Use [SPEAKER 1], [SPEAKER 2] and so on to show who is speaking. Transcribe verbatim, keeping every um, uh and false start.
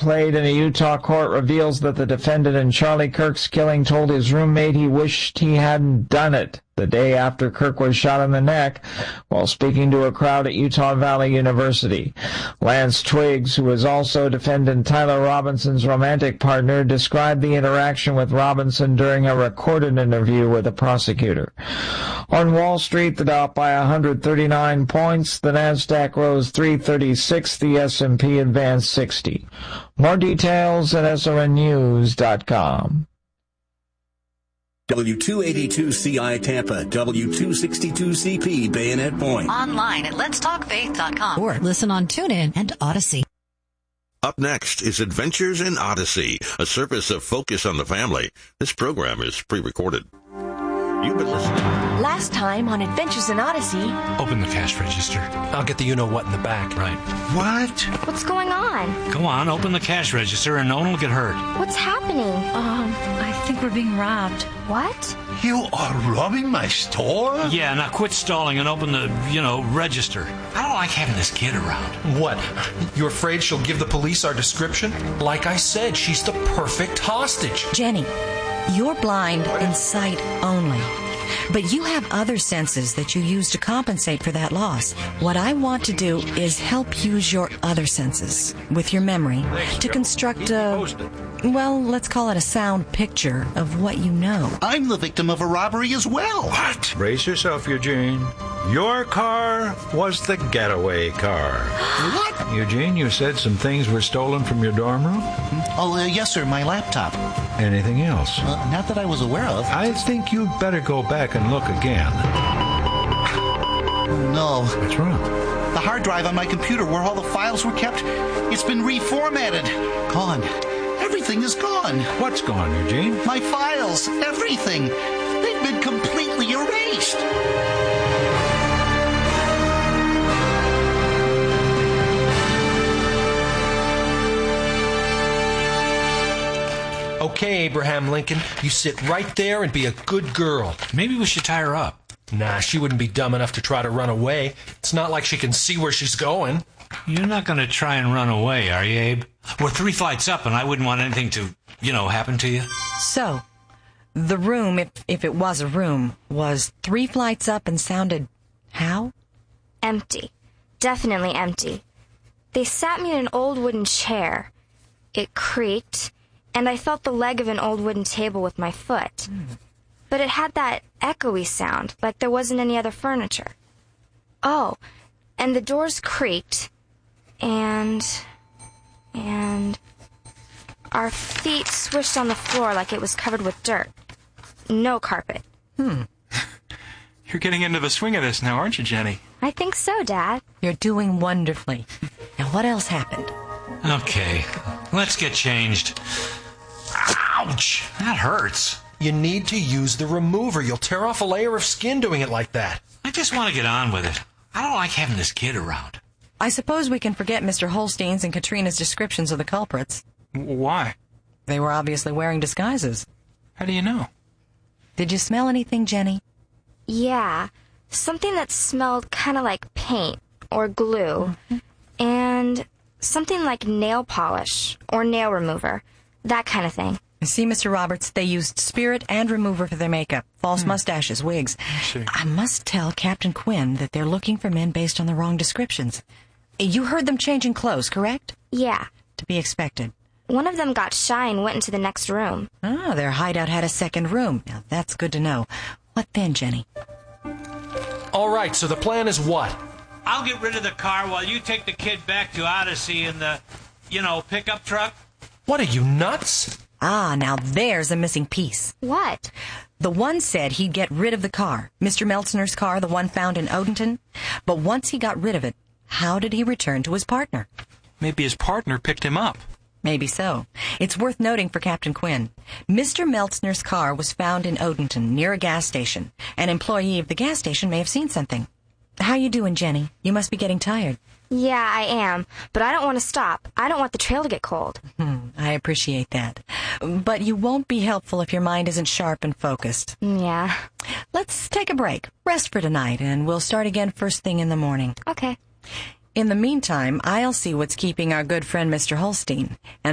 [SPEAKER 1] played in a Utah court reveals that the defendant in Charlie Kirk's killing told his roommate he wished he hadn't done it the day after Kirk was shot in the neck while speaking to a crowd at Utah Valley University. Lance Twiggs, who is also defendant Tyler Robinson's romantic partner, described the interaction with Robinson during a recorded interview with a prosecutor. On Wall Street, the Dow by one hundred thirty-nine points, the Nasdaq rose three thirty-six, the S and P advanced sixty. More details at S R N news dot com.
[SPEAKER 2] W two eighty-two C I Tampa, W two sixty-two C P Bayonet Point.
[SPEAKER 3] Online at lets talk faith dot com or listen on TuneIn and Odyssey.
[SPEAKER 4] Up next is Adventures in Odyssey, a service of Focus on the Family. This program is pre-recorded. You've been listening.
[SPEAKER 5] Last time on Adventures in Odyssey.
[SPEAKER 6] Open the cash register. I'll get the you-know-what in the back. Right.
[SPEAKER 7] What?
[SPEAKER 5] What's going on?
[SPEAKER 6] Go on, open the cash register and no one will get hurt.
[SPEAKER 5] What's happening?
[SPEAKER 3] Um, I think we're being robbed.
[SPEAKER 5] What?
[SPEAKER 7] You are robbing my store?
[SPEAKER 6] Yeah, now quit stalling and open the, you know, register. I don't like having this kid around.
[SPEAKER 8] What? You're afraid she'll give the police our description? Like I said, she's the perfect hostage.
[SPEAKER 3] Jenny, you're blind in sight only. But you have other senses that you use to compensate for that loss. What I want to do is help use your other senses, with your memory, to construct a, well, let's call it a sound picture of what you know.
[SPEAKER 7] I'm the victim of a robbery as well.
[SPEAKER 9] What? Brace yourself, Eugene. Your car was the getaway car.
[SPEAKER 7] What?
[SPEAKER 9] Eugene, you said some things were stolen from your dorm room?
[SPEAKER 7] Oh, uh, yes, sir, my laptop.
[SPEAKER 9] Anything else?
[SPEAKER 7] Uh, not that I was aware of.
[SPEAKER 9] I think you'd better go back and look again.
[SPEAKER 7] No.
[SPEAKER 9] What's wrong?
[SPEAKER 7] The hard drive on my computer where all the files were kept, it's been reformatted. Gone. Everything is gone.
[SPEAKER 9] What's gone, Eugene?
[SPEAKER 7] My files. Everything. They've been completely erased.
[SPEAKER 8] Okay, Abraham Lincoln, you sit right there and be a good girl.
[SPEAKER 6] Maybe we should tie her up.
[SPEAKER 8] Nah, she wouldn't be dumb enough to try to run away. It's not like she can see where she's going.
[SPEAKER 6] You're not going to try and run away, are you, Abe? We're three flights up, and I wouldn't want anything to, you know, happen to you.
[SPEAKER 3] So, the room, if, if it was a room, was three flights up and sounded how?
[SPEAKER 5] Empty. Definitely empty. They sat me in an old wooden chair. It creaked, and I felt the leg of an old wooden table with my foot. Mm. But it had that echoey sound, like there wasn't any other furniture. Oh, and the doors creaked, and... and... our feet swished on the floor like it was covered with dirt. No carpet.
[SPEAKER 3] Hmm.
[SPEAKER 10] You're getting into the swing of this now, aren't you, Jenny?
[SPEAKER 5] I think so, Dad.
[SPEAKER 3] You're doing wonderfully. Now, what else happened?
[SPEAKER 6] Okay, let's get changed. Ouch! That hurts.
[SPEAKER 8] You need to use the remover. You'll tear off a layer of skin doing it like that.
[SPEAKER 6] I just want to get on with it. I don't like having this kid around.
[SPEAKER 3] I suppose we can forget Mister Holstein's and Katrina's descriptions of the culprits.
[SPEAKER 10] Why?
[SPEAKER 3] They were obviously wearing disguises.
[SPEAKER 10] How do you know?
[SPEAKER 3] Did you smell anything, Jenny?
[SPEAKER 5] Yeah, something that smelled kind of like paint or glue, mm-hmm. and something like nail polish or nail remover, that kind of thing.
[SPEAKER 3] See, Mister Roberts, they used spirit and remover for their makeup, false hmm. mustaches, wigs.
[SPEAKER 10] I,
[SPEAKER 3] I must tell Captain Quinn that they're looking for men based on the wrong descriptions. You heard them changing clothes, correct?
[SPEAKER 5] Yeah.
[SPEAKER 3] To be expected.
[SPEAKER 5] One of them got shy and went into the next room.
[SPEAKER 3] Ah, their hideout had a second room. Now, that's good to know. What then, Jenny?
[SPEAKER 8] All right, so the plan is what?
[SPEAKER 6] I'll get rid of the car while you take the kid back to Odyssey in the, you know, pickup truck.
[SPEAKER 8] What, are you nuts?
[SPEAKER 3] Ah, now there's a missing piece.
[SPEAKER 5] What?
[SPEAKER 3] The one said he'd get rid of the car, Mister Meltzner's car, the one found in Odenton. But once he got rid of it, how did he return to his partner?
[SPEAKER 10] Maybe his partner picked him up.
[SPEAKER 3] Maybe so. It's worth noting for Captain Quinn. Mister Meltzner's car was found in Odenton, near a gas station. An employee of the gas station may have seen something. How you doing, Jenny? You must be getting tired.
[SPEAKER 5] Yeah, I am. But I don't want to stop. I don't want the trail to get cold.
[SPEAKER 3] Hmm, I appreciate that. But you won't be helpful if your mind isn't sharp and focused.
[SPEAKER 5] Yeah.
[SPEAKER 3] Let's take a break. Rest for tonight, and we'll start again first thing in the morning.
[SPEAKER 5] Okay.
[SPEAKER 3] In the meantime, I'll see what's keeping our good friend Mister Holstein. And